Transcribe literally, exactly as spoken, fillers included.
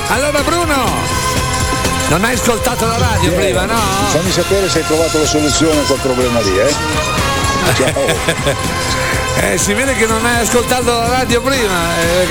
Allora Bruno, non hai ascoltato la radio eh, prima, no? Fammi sapere se hai trovato la soluzione a quel problema lì, eh? Ciao. Eh, si vede che non hai ascoltato la radio prima, eh,